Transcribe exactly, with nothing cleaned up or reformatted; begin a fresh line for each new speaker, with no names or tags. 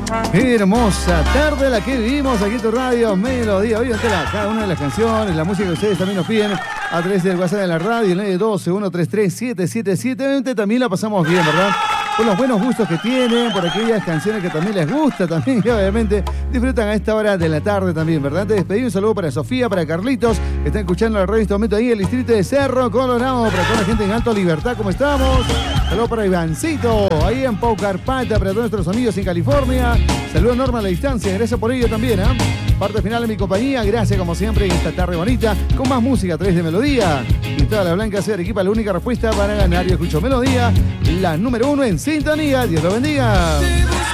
Hermosa tarde la que vivimos aquí en tu radio Melodía. Oigan, cada una de las canciones, la música que ustedes también nos piden a través del WhatsApp de la radio, el nueve uno dos, uno tres tres, siete siete siete veinte. También la pasamos bien, ¿verdad? Por los buenos gustos que tienen, por aquellas canciones que también les gusta también, y obviamente disfrutan a esta hora de la tarde también, ¿verdad? Te despedí, un saludo para Sofía, para Carlitos, que están escuchando la radio en este momento ahí en el distrito de Cerro Colorado, para toda la gente en Alto Libertad, ¿cómo estamos? Saludo para Ivancito, ahí en Pau Carpata, para todos nuestros amigos en California. Saludo Norma a la distancia, gracias por ello también, ¿eh? Parte final de mi compañía, gracias como siempre en esta tarde bonita, con más música a través de Melodía. Y toda la Blanca Sea Arequipa, la única respuesta para ganar. Yo escucho Melodía, la número uno en sintonía. Dios lo bendiga.